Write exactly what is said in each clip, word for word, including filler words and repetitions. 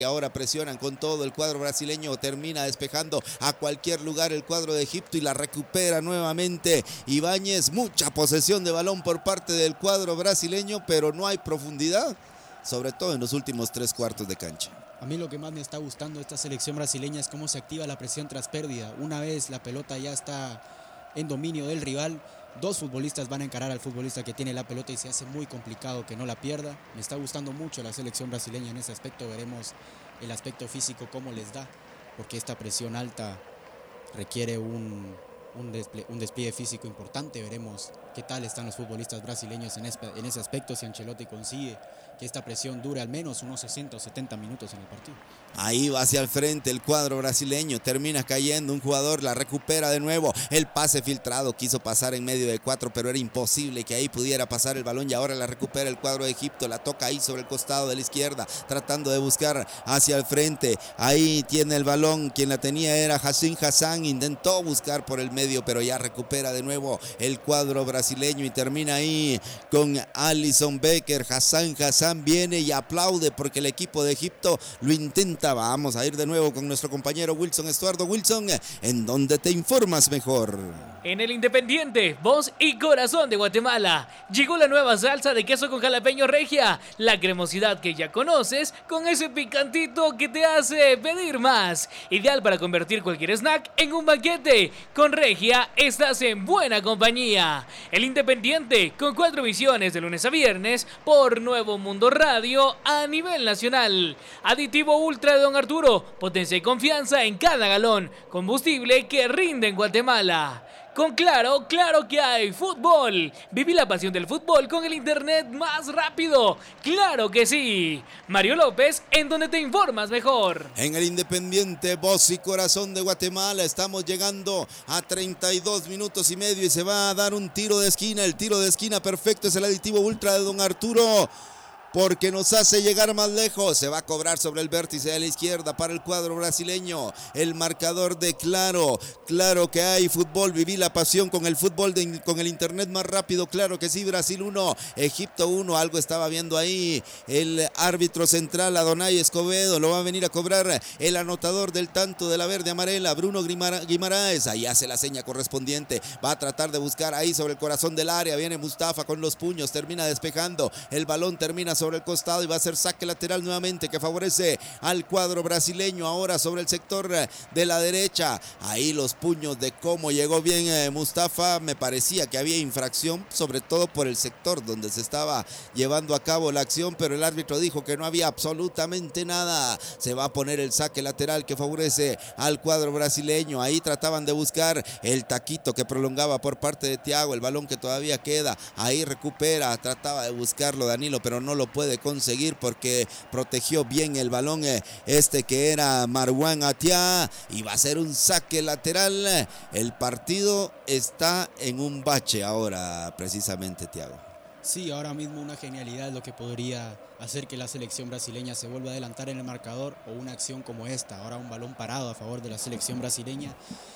Ahora presionan con todo el cuadro brasileño, termina despejando a cualquier lugar el cuadro de Egipto y la recupera nuevamente Ibáñez. Mucha posesión de balón por parte del cuadro brasileño, pero no hay profundidad, sobre todo en los últimos tres cuartos de cancha. A mí lo que más me está gustando de esta selección brasileña es cómo se activa la presión tras pérdida. Una vez la pelota ya está en dominio del rival, dos futbolistas van a encarar al futbolista que tiene la pelota y se hace muy complicado que no la pierda. Me está gustando mucho la selección brasileña en ese aspecto. Veremos el aspecto físico cómo les da, porque esta presión alta requiere un, un, despliegue, un despliegue físico importante. Veremos qué tal están los futbolistas brasileños en, este, en ese aspecto, si Ancelotti consigue que esta presión dure al menos unos sesenta o setenta minutos en el partido. Ahí va hacia el frente el cuadro brasileño, termina cayendo un jugador, la recupera de nuevo, el pase filtrado, quiso pasar en medio de cuatro, pero era imposible que ahí pudiera pasar el balón y ahora la recupera el cuadro de Egipto, la toca ahí sobre el costado de la izquierda, tratando de buscar hacia el frente, ahí tiene el balón, quien la tenía era Hassan Hassan, intentó buscar por el medio, pero ya recupera de nuevo el cuadro brasileño y termina ahí con Alisson Becker. Hassan Hassan viene y aplaude porque el equipo de Egipto lo intenta. Vamos a ir de nuevo con nuestro compañero Wilson Estuardo. Wilson, ¿en dónde te informas mejor? En el Independiente, voz y corazón de Guatemala, llegó la nueva salsa de queso con jalapeño Regia, la cremosidad que ya conoces con ese picantito que te hace pedir más. Ideal para convertir cualquier snack en un banquete. Con Regia estás en buena compañía. El Independiente, con cuatro emisiones de lunes a viernes por Nuevo Mundo Radio a nivel nacional. Aditivo Ultra de Don Arturo, potencia y confianza en cada galón. Combustible que rinde en Guatemala. Con Claro, claro que hay fútbol. Viví la pasión del fútbol con el internet más rápido. ¡Claro que sí! Mario López, en donde te informas mejor. En el Independiente, voz y corazón de Guatemala, estamos llegando a treinta y dos minutos y medio y se va a dar un tiro de esquina. El tiro de esquina perfecto es el aditivo Ultra de Don Arturo, porque nos hace llegar más lejos. Se va a cobrar sobre el vértice de la izquierda para el cuadro brasileño. El marcador de Claro. Claro que hay fútbol. Viví la pasión con el fútbol, de, con el internet más rápido. Claro que sí. Brasil uno, Egipto uno. Algo estaba viendo ahí el árbitro central, Adonai Escobedo. Lo va a venir a cobrar el anotador del tanto de la verde amarela, Bruno Guimaraes. Ahí hace la seña correspondiente. Va a tratar de buscar ahí sobre el corazón del área. Viene Mustafa con los puños. Termina despejando. El balón termina sobre el costado y va a ser saque lateral nuevamente que favorece al cuadro brasileño. Ahora sobre el sector de la derecha, ahí los puños de cómo llegó bien eh, Mustafa. Me parecía que había infracción, sobre todo por el sector donde se estaba llevando a cabo la acción, pero el árbitro dijo que no había absolutamente nada. Se va a poner el saque lateral que favorece al cuadro brasileño. Ahí trataban de buscar el taquito que prolongaba por parte de Thiago, el balón que todavía queda, ahí recupera, trataba de buscarlo Danilo, pero no lo puede conseguir porque protegió bien el balón este que era Marwan Atiá, y va a ser un saque lateral. El partido está en un bache ahora precisamente, Thiago. Sí, ahora mismo una genialidad es lo que podría hacer que la selección brasileña se vuelva a adelantar en el marcador, o una acción como esta, ahora un balón parado a favor de la selección brasileña.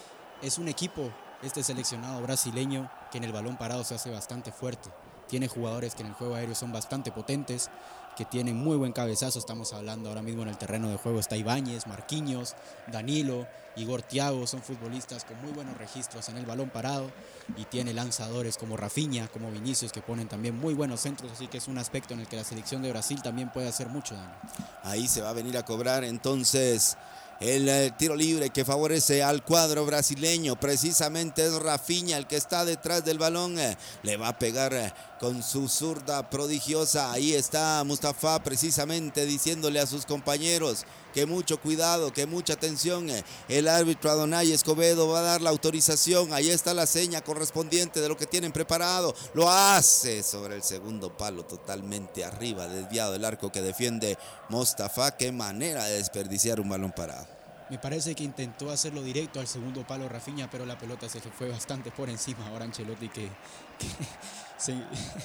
Es un equipo, este seleccionado brasileño, que en el balón parado se hace bastante fuerte. Tiene jugadores que en el juego aéreo son bastante potentes, que tienen muy buen cabezazo. Estamos hablando ahora mismo en el terreno de juego está Ibáñez, Marquinhos, Danilo, Igor Thiago. Son futbolistas con muy buenos registros en el balón parado, y tiene lanzadores como Rafinha, como Vinicius, que ponen también muy buenos centros, así que es un aspecto en el que la selección de Brasil también puede hacer mucho daño. Ahí se va a venir a cobrar entonces el eh, tiro libre que favorece al cuadro brasileño. Precisamente es Rafinha el que está detrás del balón. Eh, le va a pegar eh, con su zurda prodigiosa. Ahí está Mustafa precisamente diciéndole a sus compañeros que mucho cuidado, que mucha atención. Eh, el árbitro Adonai Escobedo va a dar la autorización. Ahí está la seña correspondiente de lo que tienen preparado. Lo hace sobre el segundo palo, totalmente arriba, desviado del arco que defiende Mustafa. Qué manera de desperdiciar un balón parado. Me parece que intentó hacerlo directo al segundo palo Rafinha, pero la pelota se fue bastante por encima. Ahora Ancelotti que, que Sí,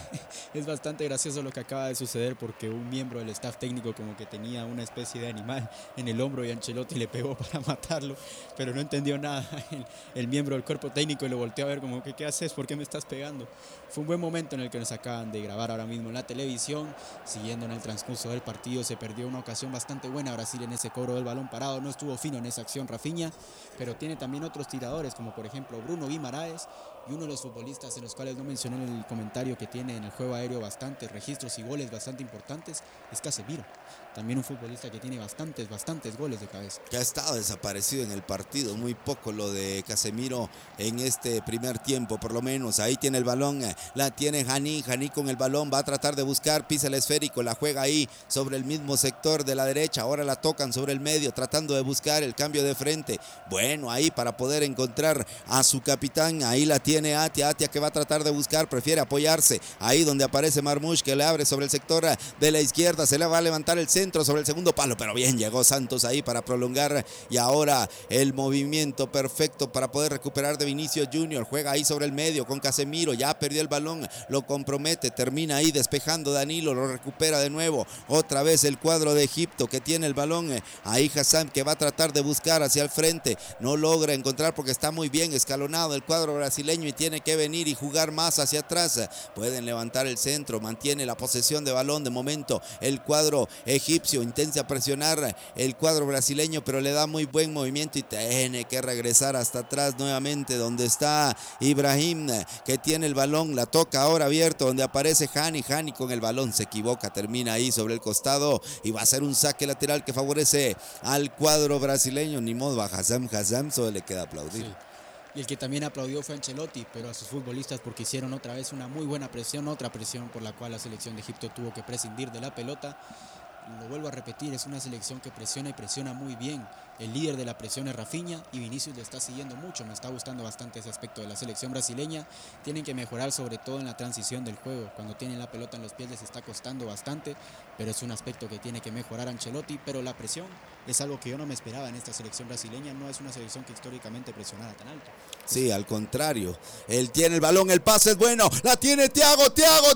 es bastante gracioso lo que acaba de suceder porque un miembro del staff técnico como que tenía una especie de animal en el hombro y Ancelotti le pegó para matarlo, pero no entendió nada el, el miembro del cuerpo técnico y lo volteó a ver como que ¿qué haces? ¿Por qué me estás pegando? Fue un buen momento en el que nos acaban de grabar ahora mismo en la televisión. Siguiendo en el transcurso del partido, se perdió una ocasión bastante buena Brasil en ese cobro del balón parado. No estuvo fino en esa acción Rafinha, pero tiene también otros tiradores como por ejemplo Bruno Guimaraes, y uno de los futbolistas en los cuales no mencioné en el comentario que tiene en el juego aéreo bastantes registros y goles bastante importantes es Casemiro. También un futbolista que tiene bastantes, bastantes goles de cabeza. Que ha estado desaparecido en el partido, muy poco lo de Casemiro en este primer tiempo, por lo menos. Ahí tiene el balón, la tiene Jani, Jani con el balón, va a tratar de buscar, pisa el esférico, la juega ahí sobre el mismo sector de la derecha, ahora la tocan sobre el medio, tratando de buscar el cambio de frente. Bueno, ahí para poder encontrar a su capitán, ahí la tiene Atia, Atia que va a tratar de buscar, prefiere apoyarse, ahí donde aparece Marmoush que le abre sobre el sector de la izquierda, se le va a levantar el centro sobre el segundo palo, pero bien llegó Santos ahí para prolongar y ahora el movimiento perfecto para poder recuperar de Vinicius Junior, juega ahí sobre el medio con Casemiro, ya perdió el balón, lo compromete, termina ahí despejando Danilo, lo recupera de nuevo, otra vez el cuadro de Egipto que tiene el balón, ahí Hassan que va a tratar de buscar hacia el frente, no logra encontrar porque está muy bien escalonado el cuadro brasileño y tiene que venir y jugar más hacia atrás, pueden levantar el centro, mantiene la posesión de balón de momento el cuadro egipcio, intenta presionar el cuadro brasileño pero le da muy buen movimiento y tiene que regresar hasta atrás nuevamente donde está Ibrahim que tiene el balón, la toca ahora abierto donde aparece Hani, Hani con el balón se equivoca, termina ahí sobre el costado y va a ser un saque lateral que favorece al cuadro brasileño, ni modo a Hassam, Hassam solo le queda aplaudir. Sí. Y el que también aplaudió fue Ancelotti, pero a sus futbolistas porque hicieron otra vez una muy buena presión, otra presión por la cual la selección de Egipto tuvo que prescindir de la pelota. Lo vuelvo a repetir, es una selección que presiona y presiona muy bien. El líder de la presión es Rafinha y Vinicius lo está siguiendo mucho. Me está gustando bastante ese aspecto de la selección brasileña. Tienen que mejorar sobre todo en la transición del juego. Cuando tienen la pelota en los pies les está costando bastante, pero es un aspecto que tiene que mejorar Ancelotti. Pero la presión es algo que yo no me esperaba en esta selección brasileña. No es una selección que históricamente presionara tan alto. Sí, al contrario. Él tiene el balón, el pase es bueno. La tiene Thiago, Thiago,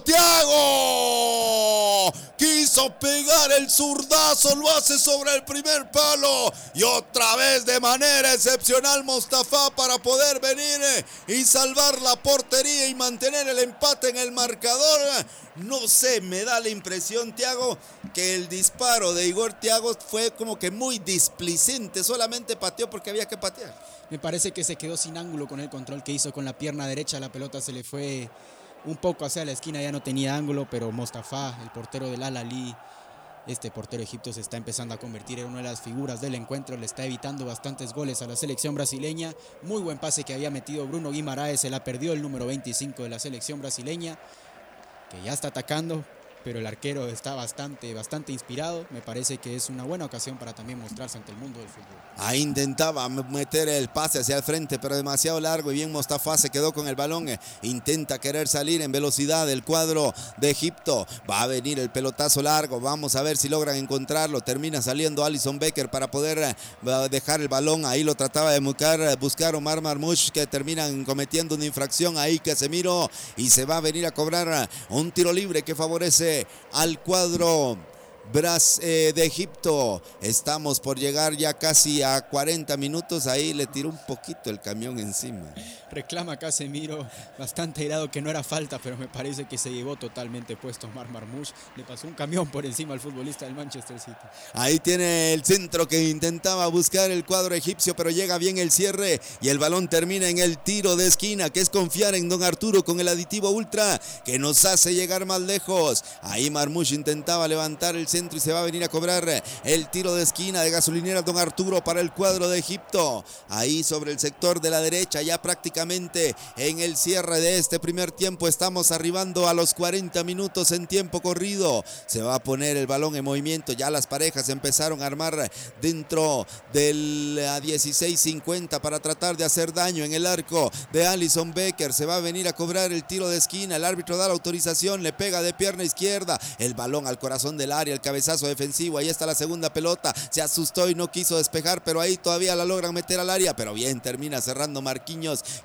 Thiago. Quiso pegar el zurdazo, lo hace sobre el primer palo. Y otra vez de manera excepcional Mostafa para poder venir y salvar la portería y mantener el empate en el marcador. No sé, me da la impresión, Thiago, que el disparo de Igor Thiago fue como que muy displicente. Solamente pateó porque había que patear. Me parece que se quedó sin ángulo con el control que hizo con la pierna derecha. La pelota se le fue un poco hacia la esquina, ya no tenía ángulo, pero Mostafa, el portero del Al-Ahly, este portero egipcio se está empezando a convertir en una de las figuras del encuentro, le está evitando bastantes goles a la selección brasileña. Muy buen pase que había metido Bruno Guimaraes, se la perdió el número veinticinco de la selección brasileña, que ya está atacando, pero el arquero está bastante, bastante inspirado. Me parece que es una buena ocasión para también mostrarse ante el mundo del fútbol. Ahí intentaba meter el pase hacia el frente, pero demasiado largo y bien Mostafa se quedó con el balón. Intenta querer salir en velocidad el cuadro de Egipto. Va a venir el pelotazo largo. Vamos a ver si logran encontrarlo. Termina saliendo Alisson Becker para poder dejar el balón. Ahí lo trataba de buscar, buscar Omar Marmoush, que terminan cometiendo una infracción. Ahí Casemiro y se va a venir a cobrar un tiro libre que favorece al cuadro Bras, eh, de Egipto. Estamos por llegar ya casi a cuarenta minutos. Ahí le tiró un poquito el camión encima. Reclama Casemiro, bastante irado, que no era falta, pero me parece que se llevó totalmente puesto Omar Marmoush. Le pasó un camión por encima al futbolista del Manchester City. Ahí tiene el centro que intentaba buscar el cuadro egipcio, pero llega bien el cierre y el balón termina en el tiro de esquina, que es confiar en Don Arturo con el aditivo ultra que nos hace llegar más lejos. Ahí Marmoush intentaba levantar el centro y se va a venir a cobrar el tiro de esquina de gasolinera Don Arturo para el cuadro de Egipto. Ahí sobre el sector de la derecha, ya prácticamente en el cierre de este primer tiempo. Estamos arribando a los cuarenta minutos en tiempo corrido. Se va a poner el balón en movimiento. Ya las parejas empezaron a armar dentro del dieciséis cincuenta para tratar de hacer daño en el arco de Alisson Becker. Se va a venir a cobrar el tiro de esquina. El árbitro da la autorización, le pega de pierna izquierda. El balón al corazón del área, el cabezazo defensivo. Ahí está la segunda pelota. Se asustó y no quiso despejar, pero ahí todavía la logran meter al área. Pero bien, termina cerrando Marquinhos y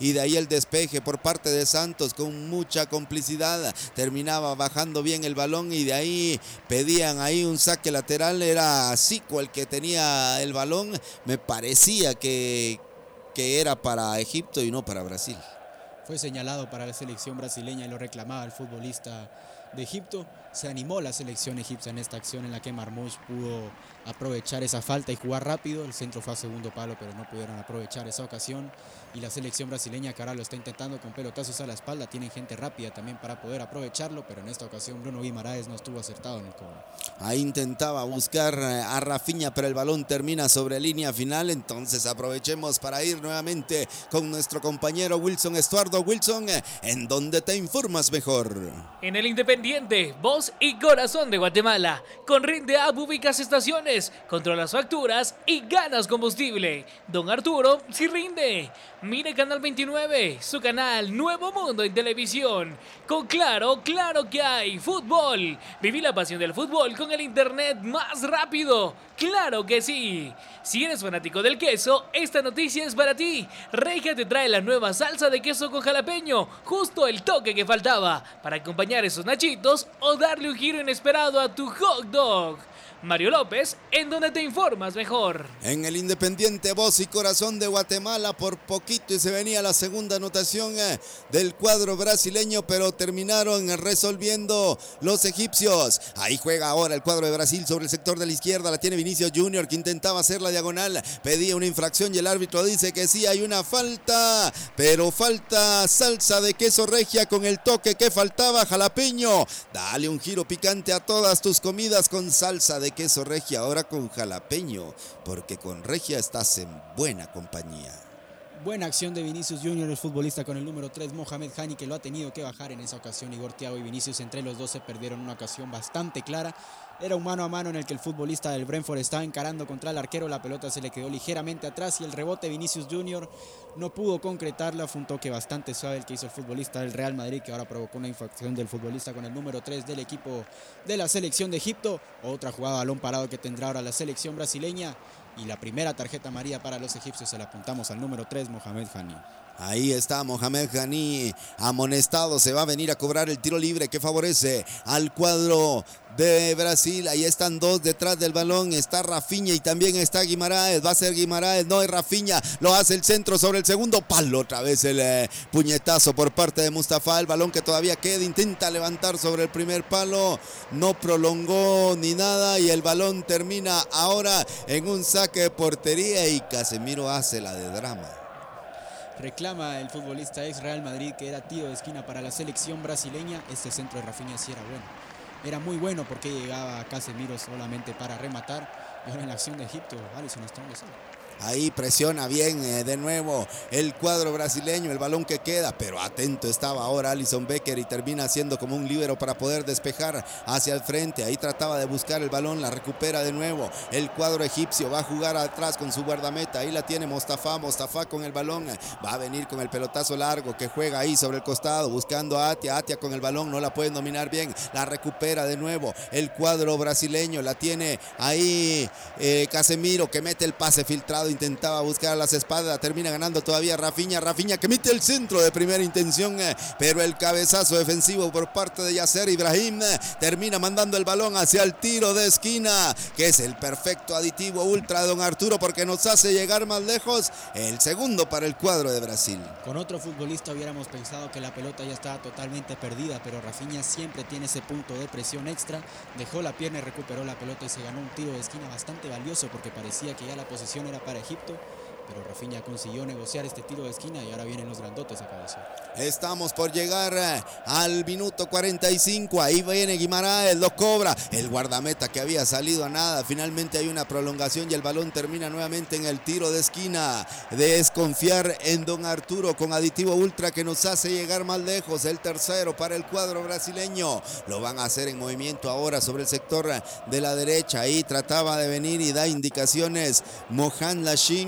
y de ahí el despeje por parte de Santos con mucha complicidad, terminaba bajando bien el balón y de ahí pedían ahí un saque lateral, era Zico el que tenía el balón, me parecía que, que era para Egipto y no para Brasil. Fue señalado para la selección brasileña y lo reclamaba el futbolista de Egipto. Se animó la selección egipcia en esta acción en la que Marmoush pudo aprovechar esa falta y jugar rápido. El centro fue a segundo palo, pero no pudieron aprovechar esa ocasión. Y la selección brasileña, que ahora lo está intentando con pelotazos a la espalda, tienen gente rápida también para poder aprovecharlo, pero en esta ocasión Bruno Guimaraes no estuvo acertado en el cobro. Ahí intentaba buscar a Rafinha, pero el balón termina sobre línea final, entonces aprovechemos para ir nuevamente con nuestro compañero Wilson Estuardo. Wilson, ¿en dónde te informas mejor? En el Independiente, voz y corazón de Guatemala. Con Rinde App ubicas estaciones, controlas facturas y ganas combustible. Don Arturo, si rinde. Mire Canal veintinueve, su canal Nuevo Mundo en televisión. Con Claro, claro que hay fútbol. Viví la pasión del fútbol con el internet más rápido. ¡Claro que sí! Si eres fanático del queso, esta noticia es para ti. Regia te trae la nueva salsa de queso con jalapeño, justo el toque que faltaba, para acompañar esos nachitos o darle un giro inesperado a tu hot dog. Mario López, en donde te informas mejor. En el Independiente, voz y corazón de Guatemala, por poquito y se venía la segunda anotación eh, del cuadro brasileño, pero terminaron resolviendo los egipcios. Ahí juega ahora el cuadro de Brasil sobre el sector de la izquierda, la tiene Vinicius Junior, que intentaba hacer la diagonal, pedía una infracción y el árbitro dice que sí, hay una falta, pero falta salsa de queso regia con el toque que faltaba. Jalapeño, dale un giro picante a todas tus comidas con salsa de queso regia, ahora con jalapeño, porque con regia estás en buena compañía. Buena acción de Vinicius Junior, el futbolista con el número tres, Mohamed Hani, que lo ha tenido que bajar en esa ocasión. Igor Thiago y Vinicius, entre los dos, se perdieron una ocasión bastante clara. Era un mano a mano en el que el futbolista del Brentford estaba encarando contra el arquero. La pelota se le quedó ligeramente atrás y el rebote Vinicius Junior no pudo concretarla. Fue un toque bastante suave el que hizo el futbolista del Real Madrid, que ahora provocó una infracción del futbolista con el número tres del equipo de la selección de Egipto. Otra jugada a balón parado que tendrá ahora la selección brasileña. Y la primera tarjeta amarilla para los egipcios se la apuntamos al número tres, Mohamed Hani. Ahí está Mohamed Hani amonestado, se va a venir a cobrar el tiro libre que favorece al cuadro de Brasil. Ahí están dos detrás del balón, está Rafinha y también está Guimaraes. Va a ser Guimaraes, no es Rafinha, lo hace el centro sobre el segundo palo, otra vez el eh, puñetazo por parte de Mustafa. El balón que todavía queda, intenta levantar sobre el primer palo, no prolongó ni nada y el balón termina ahora en un saque de portería y Casemiro hace la de drama. Reclama el futbolista ex Real Madrid que era tiro de esquina para la selección brasileña. Este centro de Rafinha sí era bueno. Era muy bueno porque llegaba a Casemiro solamente para rematar. Y ahora en la acción de Egipto, Alisson está en el centro. Ahí presiona bien eh, de nuevo el cuadro brasileño, el balón que queda, pero atento estaba ahora Alisson Becker y termina siendo como un líbero para poder despejar hacia el frente. Ahí trataba de buscar el balón, la recupera de nuevo el cuadro egipcio, va a jugar atrás con su guardameta, ahí la tiene Mustafa, Mustafa con el balón, va a venir con el pelotazo largo que juega ahí sobre el costado, buscando a Atia, Atia con el balón, no la pueden dominar bien, la recupera de nuevo el cuadro brasileño, la tiene ahí eh, Casemiro que mete el pase filtrado, intentaba buscar a las espaldas, termina ganando todavía Rafinha, Rafinha que mete el centro de primera intención, eh, pero el cabezazo defensivo por parte de Yasser Ibrahim eh, termina mandando el balón hacia el tiro de esquina, que es el perfecto aditivo ultra de Don Arturo porque nos hace llegar más lejos, el segundo para el cuadro de Brasil. Con otro futbolista hubiéramos pensado que la pelota ya estaba totalmente perdida, pero Rafinha siempre tiene ese punto de presión extra, dejó la pierna y recuperó la pelota y se ganó un tiro de esquina bastante valioso porque parecía que ya la posición era para Egipto, pero Rafinha consiguió negociar este tiro de esquina y ahora vienen los grandotes a cabecear. Estamos por llegar al minuto cuarenta y cinco, ahí viene Guimaraes, lo cobra, el guardameta que había salido a nada, finalmente hay una prolongación y el balón termina nuevamente en el tiro de esquina. Desconfiar en Don Arturo con aditivo ultra que nos hace llegar más lejos, el tercero para el cuadro brasileño, lo van a hacer en movimiento ahora sobre el sector de la derecha, ahí trataba de venir y da indicaciones Mohan Lashin para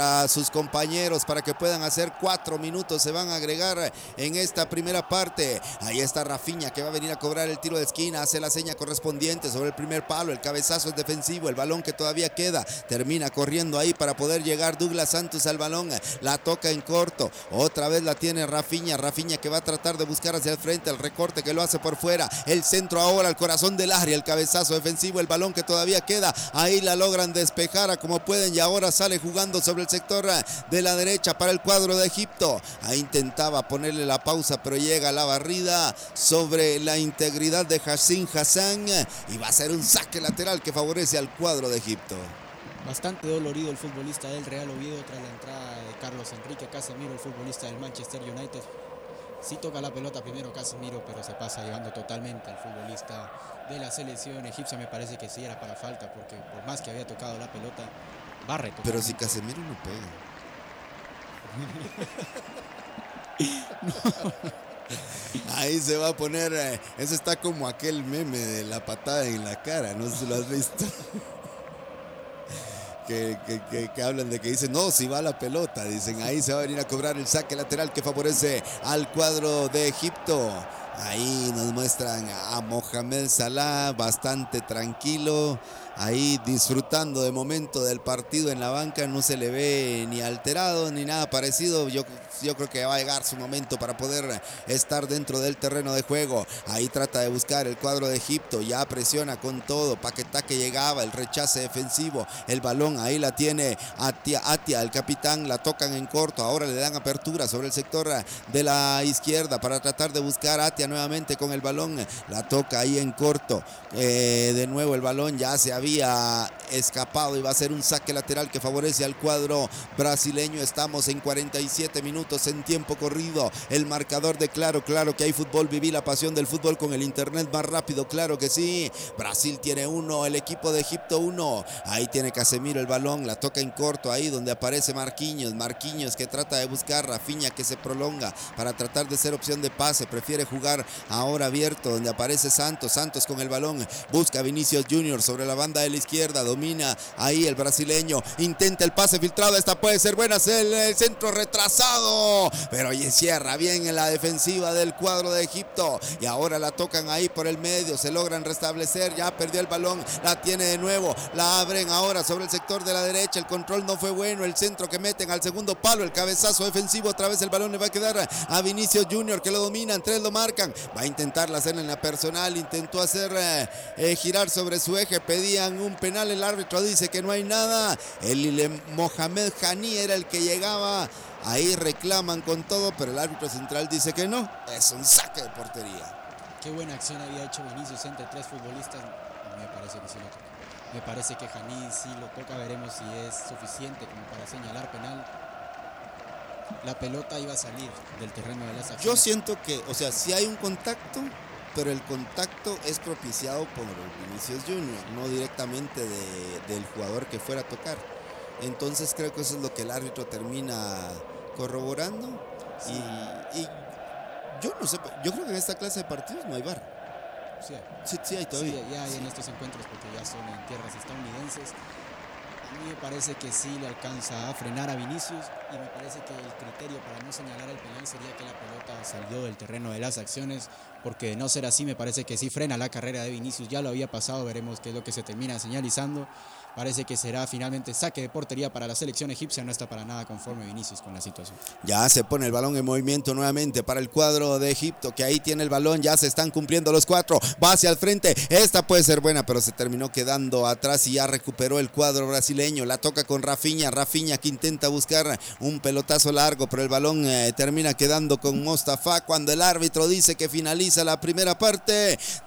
para sus compañeros, para que puedan hacer cuatro minutos. Se van a agregar en esta primera parte. Ahí está Rafinha, que va a venir a cobrar el tiro de esquina, hace la seña correspondiente sobre el primer palo, el cabezazo es defensivo, el balón que todavía queda, termina corriendo ahí para poder llegar Douglas Santos al balón, la toca en corto, otra vez la tiene Rafinha, Rafinha que va a tratar de buscar hacia el frente, el recorte que lo hace por fuera, el centro ahora al corazón del área, el cabezazo defensivo, el balón que todavía queda, ahí la logran despejar a como pueden y ahora sale jugando sobre el sector de la derecha para el cuadro de Egipto. Ahí intentaba ponerle la pausa, pero llega la barrida sobre la integridad de Hassan Hassan y va a ser un saque lateral que favorece al cuadro de Egipto. Bastante dolorido el futbolista del Real Oviedo tras la entrada de Carlos Enrique Casemiro, el futbolista del Manchester United. Sí toca la pelota primero Casemiro, pero se pasa llevando totalmente al futbolista de la selección egipcia. Me parece que sí era para falta, porque por más que había tocado la pelota, barre totalmente. Pero si Casemiro no pega. No. Ahí se va a poner, eh, eso está como aquel meme de la patada en la cara, no sé si lo has visto. Que, que, que, que hablan de que dicen, no, si va la pelota, dicen, ahí se va a venir a cobrar el saque lateral que favorece al cuadro de Egipto. Ahí nos muestran a Mohamed Salah bastante tranquilo, ahí disfrutando de momento del partido en la banca, no se le ve ni alterado ni nada parecido. Yo, yo creo que va a llegar su momento para poder estar dentro del terreno de juego. Ahí trata de buscar el cuadro de Egipto, ya presiona con todo, Paquetá que llegaba, el rechace defensivo, el balón, ahí la tiene Atia, Atia, el capitán, la tocan en corto, ahora le dan apertura sobre el sector de la izquierda para tratar de buscar a Atia nuevamente con el balón, la toca ahí en corto, eh, de nuevo el balón ya se había escapado y va a ser un saque lateral que favorece al cuadro brasileño. Estamos en cuarenta y siete minutos en tiempo corrido, el marcador de claro, claro que hay fútbol, viví la pasión del fútbol con el internet más rápido, claro que sí. Brasil tiene uno, el equipo de Egipto uno, ahí tiene Casemiro el balón, la toca en corto, ahí donde aparece Marquinhos, Marquinhos que trata de buscar, Rafinha que se prolonga para tratar de ser opción de pase, prefiere jugar ahora abierto donde aparece Santos, Santos con el balón, busca a Vinicius Junior sobre la banda de la izquierda, domina ahí el brasileño, intenta el pase filtrado, esta puede ser buena, es el, el centro retrasado, pero ahí cierra bien en la defensiva del cuadro de Egipto y ahora la tocan ahí por el medio, se logran restablecer, ya perdió el balón, la tiene de nuevo, la abren ahora sobre el sector de la derecha, el control no fue bueno, el centro que meten al segundo palo, el cabezazo defensivo, otra vez el balón le va a quedar a Vinicius Junior que lo dominan, tres lo marcan, va a intentarla hacer en la personal, intentó hacer eh, eh, girar sobre su eje, pedían un penal, el árbitro dice que no hay nada, el Mohamed Hani era el que llegaba, ahí reclaman con todo, pero el árbitro central dice que no, es un saque de portería. Qué buena acción había hecho Vinicius entre tres futbolistas, a mí me parece que sí lo toca. Me parece que Hani sí lo toca, veremos si es suficiente como para señalar penal. La pelota iba a salir del terreno de las acciones. Yo siento que, o sea, sí hay un contacto, pero el contacto es propiciado por Vinicius Junior, no directamente de, del jugador que fuera a tocar. Entonces creo que eso es lo que el árbitro termina corroborando. Sí. Y, y yo no sé, yo creo que en esta clase de partidos no hay V A R. Sí, sí, sí hay todavía. Sí, ya hay sí. en estos encuentros porque ya son en tierras estadounidenses. A mí me parece que sí le alcanza a frenar a Vinicius y me parece que el criterio para no señalar el penal sería que la pelota salió del terreno de las acciones, porque de no ser así me parece que sí frena la carrera de Vinicius, ya lo había pasado, veremos qué es lo que se termina señalizando. Parece que será finalmente saque de portería para la selección egipcia, no está para nada conforme Vinicius con la situación. Ya se pone el balón en movimiento nuevamente para el cuadro de Egipto, que ahí tiene el balón, ya se están cumpliendo los cuatro, va hacia el frente, esta puede ser buena, pero se terminó quedando atrás y ya recuperó el cuadro brasileño, la toca con Rafinha, Rafinha que intenta buscar un pelotazo largo, pero el balón eh, termina quedando con Mostafa cuando el árbitro dice que finaliza la primera parte.